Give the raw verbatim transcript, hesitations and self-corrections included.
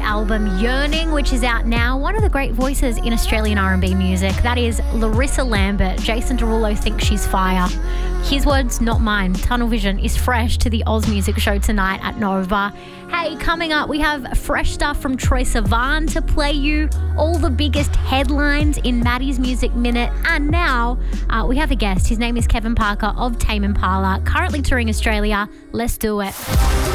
album Yearning, which is out now. One of the great voices in Australian R and B music. That is Larissa Lambert. Jason Derulo thinks she's fire. His words, not mine. Tunnel Vision is fresh to the Oz Music Show tonight at Nova. Hey, coming up, we have fresh stuff from Troye Sivan to play you, all the biggest headlines in Maddie's Music Minute. And now uh, we have a guest. His name is Kevin Parker of Tame Impala, currently touring Australia. Let's do it.